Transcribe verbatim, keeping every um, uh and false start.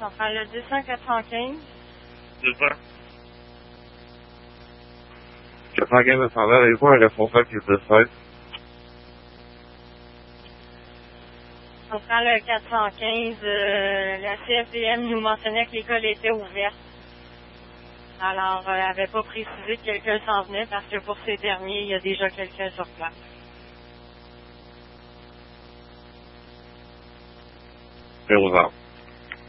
Centrale le deux cents quatre cent quinze. deux cents. quatre cent quinze deux cent vingt, avez-vous un responsable qui est de seize? Centrale quatre cent quinze, euh, la C F D M nous mentionnait que l'école était ouverte. Alors, euh, elle n'avait pas précisé que quelqu'un s'en venait parce que pour ces derniers, il y a déjà quelqu'un sur place. zéro zéro.